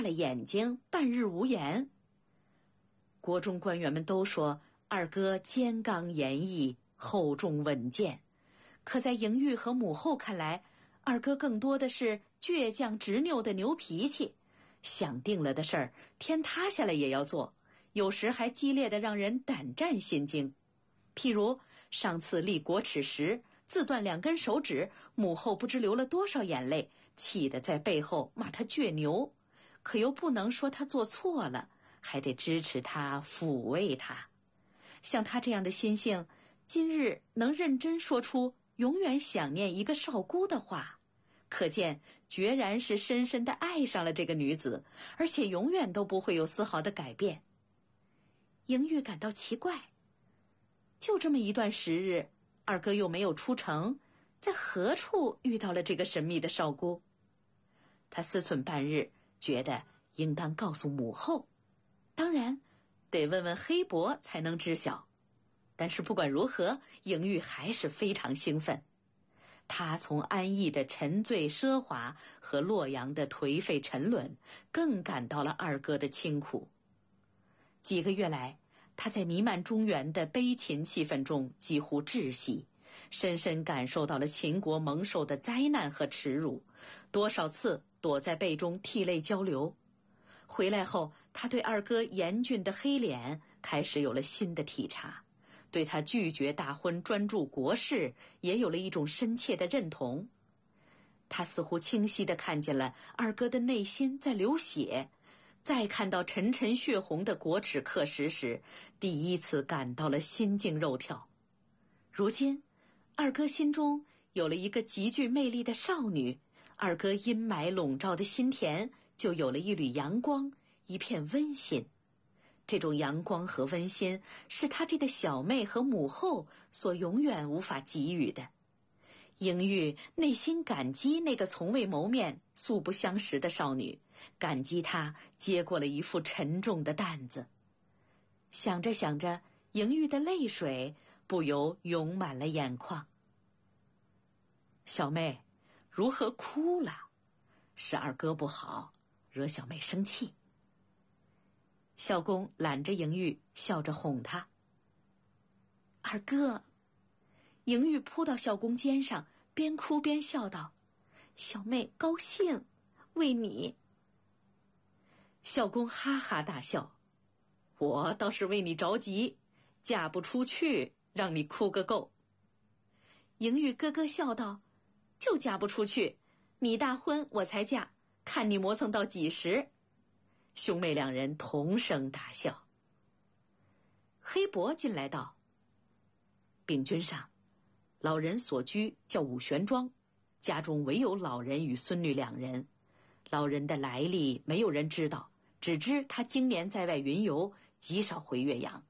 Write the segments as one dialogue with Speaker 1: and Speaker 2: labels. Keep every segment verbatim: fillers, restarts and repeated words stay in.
Speaker 1: 了眼睛，半日无言。国中官员们都说二哥坚刚严毅，厚重稳健，可在莹玉和母后看来，二哥更多的是倔强执拗的牛脾气，想定了的事儿，天塌下来也要做，有时还激烈的让人胆战心惊。譬如上次立国耻时，自断两根手指，母后不知流了多少眼泪，气得在背后骂他倔牛，可又不能说他做错了，还得支持他，抚慰他。像他这样的心性，今日能认真说出永远想念一个少姑的话，可见决然是深深地爱上了这个女子，而且永远都不会有丝毫的改变。莹玉感到奇怪，就这么一段时日，二哥又没有出城，在何处遇到了这个神秘的少姑？他思忖半日，觉得应当告诉母后，当然得问问黑伯才能知晓。但是不管如何，莹玉还是非常兴奋。他从安逸的沉醉奢华和洛阳的颓废沉沦，更感到了二哥的清苦。几个月来，他在弥漫中原的悲秦气氛中几乎窒息，深深感受到了秦国蒙受的灾难和耻辱，多少次躲在背中涕泪交流。回来后，他对二哥严峻的黑脸开始有了新的体察，对他拒绝大婚专注国事也有了一种深切的认同。他似乎清晰地看见了二哥的内心在流血，再看到沉沉血红的国耻刻石时，第一次感到了心惊肉跳。如今二哥心中有了一个极具魅力的少女，二哥阴霾笼罩的心田就有了一缕阳光，一片温馨。这种阳光和温馨是他这个小妹和母后所永远无法给予的。莹玉内心感激那个从未谋面素不相识的少女，感激她接过了一副沉重的担子。想着想着，莹玉的泪水不由涌满了眼眶。小妹如何哭了？是二哥不好，惹小妹生气。孝公揽着莹玉，笑着哄她。二哥。莹玉扑到孝公肩上，边哭边笑道：小妹高兴，为你。孝公哈哈大笑：我倒是为你着急，嫁不出去，让你哭个够。莹玉咯咯笑道：就嫁不出去，你大婚我才嫁，看你磨蹭到几时。兄妹两人同声大笑。黑伯进来道：禀君上，老人所居叫武玄庄，家中唯有老人与孙女两人，老人的来历没有人知道，只知他经年在外云游，极少回岳阳。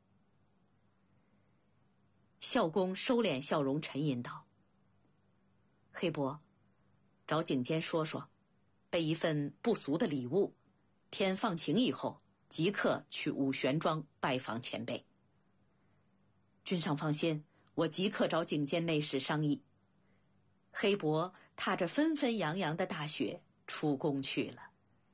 Speaker 1: 孝公收敛笑容，沉吟道：黑伯，找景监说说，备一份不俗的礼物，天放晴以后即刻去武玄庄拜访前辈。君上放心，我即刻找景监内侍商议。黑伯踏着纷纷扬扬的大雪出宫去了。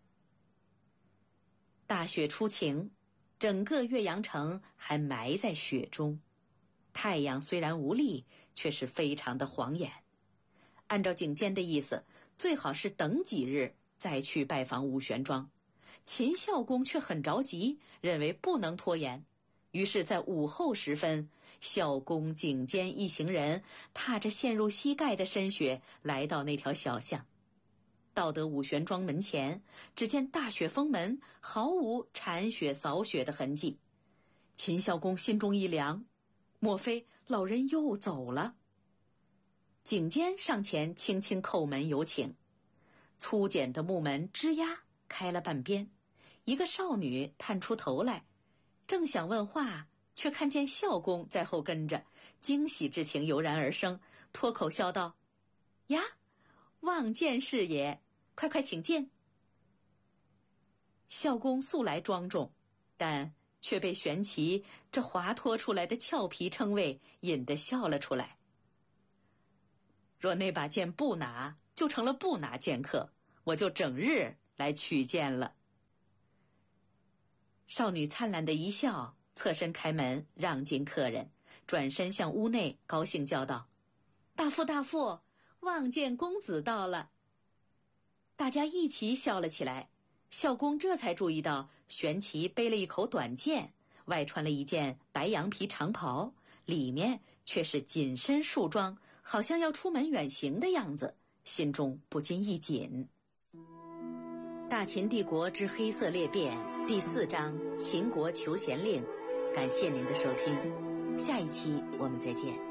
Speaker 1: 大雪初晴，整个岳阳城还埋在雪中，太阳虽然无力，却是非常的晃眼。按照景监的意思，最好是等几日再去拜访武玄庄。秦孝公却很着急，认为不能拖延，于是在午后时分，孝公、景监一行人踏着陷入膝盖的深雪来到那条小巷。到得武玄庄门前，只见大雪封门，毫无铲雪扫雪的痕迹。秦孝公心中一凉，莫非老人又走了？景监上前轻轻叩门有请，粗简的木门吱呀开了半边，一个少女探出头来，正想问话，却看见孝公在后跟着，惊喜之情油然而生，脱口笑道：呀，望见是也，快快请进。孝公素来庄重，但却被玄奇这滑脱出来的俏皮称谓引得笑了出来。若那把剑不拿，就成了不拿剑客，我就整日来取剑了。 少女灿烂的一笑，侧身开门让进客人，转身向屋内高兴叫道：大夫大夫，望见公子到了。大家一起笑了起来。孝公这才注意到玄奇背了一口短剑，外穿了一件白羊皮长袍，里面却是紧身束装，好像要出门远行的样子，心中不禁一紧。大秦帝国之黑色裂变第四章秦国求贤令，感谢您的收听，下一期我们再见。